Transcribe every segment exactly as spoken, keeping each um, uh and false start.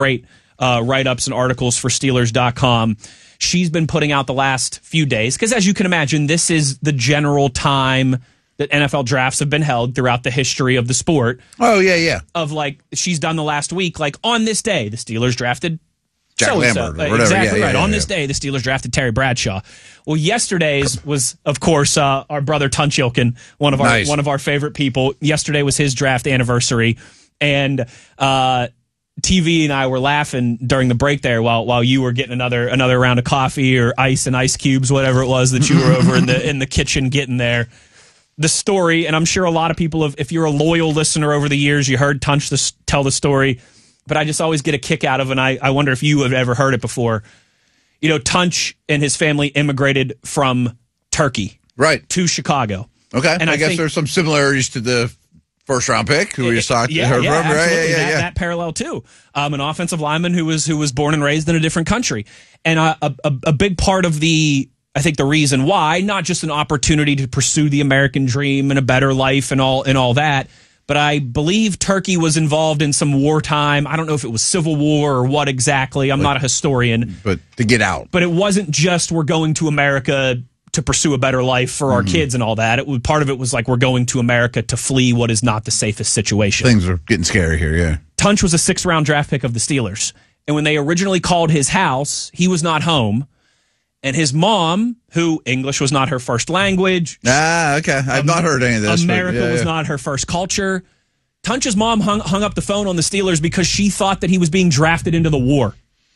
great uh, write-ups and articles for Steelers dot com. She's been putting out the last few days because, as you can imagine, this is the general time that N F L drafts have been held throughout the history of the sport. Oh, yeah, yeah. Of like, she's done the last week, like on this day, the Steelers drafted Jack so-and-so. Lambert or whatever. Exactly yeah, right. Yeah, yeah, on yeah. this day, the Steelers drafted Terry Bradshaw. Well, yesterday's was, of course, uh, our brother Tunch Ilkin, one of our Nice. one of our favorite people. Yesterday was his draft anniversary, and uh, T V and I were laughing during the break there while while you were getting another another round of coffee or ice and ice cubes, whatever it was that you were over in the in the kitchen getting there. The story, and I'm sure a lot of people have, if you're a loyal listener over the years, you heard Tunch this, tell the story, but I just always get a kick out of it, and I, I wonder if you have ever heard it before. You know, Tunch and his family immigrated from Turkey Right. to Chicago. Okay. And I, I guess think- there's some similarities to the first round pick who we just talked yeah, heard yeah, from. Right? absolutely. Yeah, yeah, that, yeah. that parallel too. Um, an offensive lineman who was who was born and raised in a different country, and a, a, a big part of the, I think the reason why, not just an opportunity to pursue the American dream and a better life and all and all that, but I believe Turkey was involved in some wartime. I don't know if it was civil war or what exactly. I'm But- not a historian, But to get out. but it wasn't just we're going to America to pursue a better life for our Mhm. kids and all that. It was part of it was like we're going to America to flee what is not the safest situation. Things are getting scary here, yeah. Tunch was a sixth round draft pick of the Steelers. And when they originally called his house, he was not home. And his mom, who English was not her first language. Ah, okay. I've not heard any of this. but America yeah, was yeah. not her first culture. Tunch's mom hung, hung up the phone on the Steelers because she thought that he was being drafted into the war.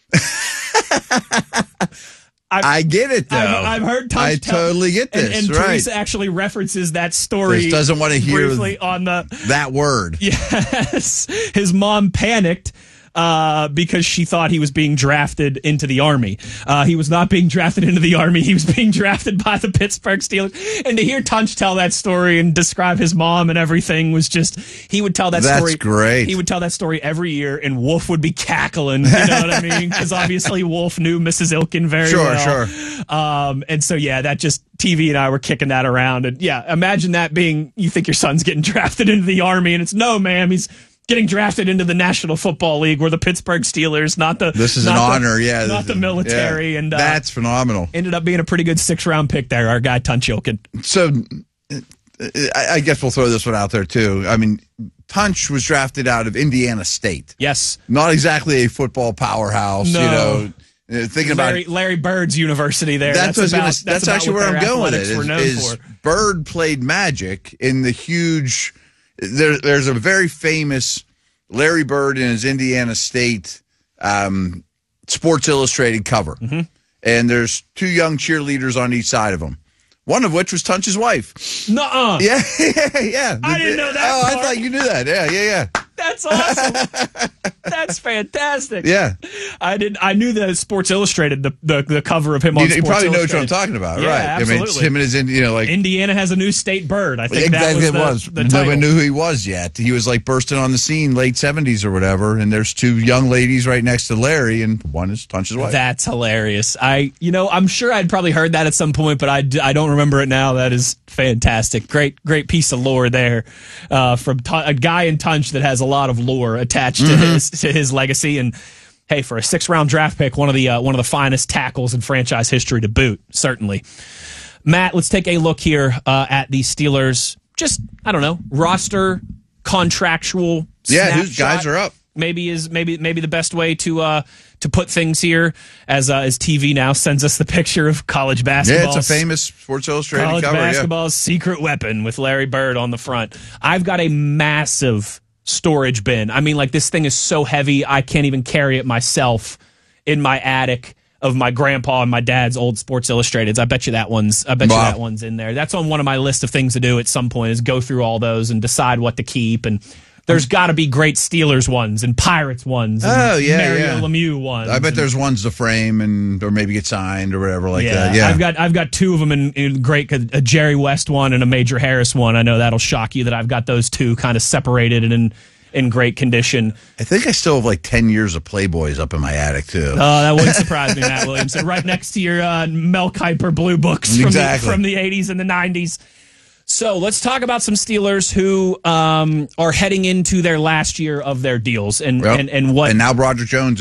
I've, I get it, though. I've, I've heard Tunch I tell- totally get and- this, And, right. Teresa actually references that story. Just doesn't want to hear briefly on the that word. Yes. His mom panicked uh, because she thought he was being drafted into the Army. Uh, he was not being drafted into the Army. He was being drafted by the Pittsburgh Steelers. And to hear Tunch tell that story and describe his mom and everything was just, he would tell that That's story. great. He would tell that story every year, and Wolf would be cackling. You know what I mean? Because obviously Wolf knew Missus Ilkin very Sure, well. sure. Um, and so, yeah, that just, T V and I were kicking that around. And yeah, imagine that being, you think your son's getting drafted into the Army, and it's no, ma'am, he's getting drafted into the National Football League, where the Pittsburgh Steelers, not the This is not an the- honor, yeah. not the military, Yeah. and uh, That's phenomenal. ended up being a pretty good six round pick there. Our guy Tunch Ilkin. So uh, I I guess we'll throw this one out there, too. I mean, Tunch was drafted out of Indiana State. Yes, Not exactly a football powerhouse, No. you know. Uh, Thinking about Larry, Larry Bird's university there. That's, That's, what I was about, gonna- that's, that's about actually what where their I'm going with it. athletics were Is, known is for. Bird played Magic in the huge. There, there's a very famous Larry Bird in his Indiana State um, Sports Illustrated cover, Mm-hmm. and there's two young cheerleaders on each side of him. One of which was Tunch's wife. Nuh-uh. Yeah, yeah, yeah. I didn't know that Oh, I part. thought you knew that. Yeah, yeah, yeah. That's awesome. That's fantastic. Yeah. I did. I knew the Sports Illustrated, the the, the cover of him on You, you Sports probably know what I'm Illustrated. talking about, Yeah, right? I mean, absolutely. it's him and his, you know, like Indiana has a new state bird. I think exactly that was it the, was. the Nobody title. knew who he was yet. He was like bursting on the scene late seventies or whatever, and there's two young ladies right next to Larry, and one is Tunch's wife. That's hilarious. I, you know, I'm sure I'd probably heard that at some point, but I, d- I don't remember it now. That is fantastic. Great, great piece of lore there uh, from Tun- a guy in Tunch that has a lot of lore attached to Mm-hmm. his to his legacy. And hey, for a six round draft pick, one of the uh, one of the finest tackles in franchise history to boot, certainly. Matt, let's take a look here uh, at the Steelers. Just I don't know, roster contractual. Yeah, snapshot. these guys are up. Maybe is maybe maybe the best way to uh, to put things here as uh, as T V now sends us the picture of college basketball. Yeah, it's a famous Sports Illustrated college cover. basketball's secret weapon with Larry Bird on the front. I've got a massive storage bin. I mean, like this thing is so heavy I can't even carry it myself in my attic of my grandpa and my dad's old Sports Illustrateds. I bet you that one's I bet Wow. you that one's in there. That's on one of my list of things to do at some point is go through all those and decide what to keep. And there's got to be great Steelers ones and Pirates ones and Oh, yeah, Mario yeah. Lemieux ones. I bet and- there's ones to frame and or maybe get signed or whatever like yeah, that. Yeah, I've got I've got two of them in, in great a Jerry West one and a Major Harris one. I know that'll shock you that I've got those two kind of separated and in in great condition. I think I still have like ten years of Playboys up in my attic too. Oh, that wouldn't surprise me, Matt Williamson. Right next to your uh, Mel Kiper blue books from Exactly. the, from the eighties and the nineties. So let's talk about some Steelers who um, are heading into their last year of their deals and Well, and, and what and now Broderick Jones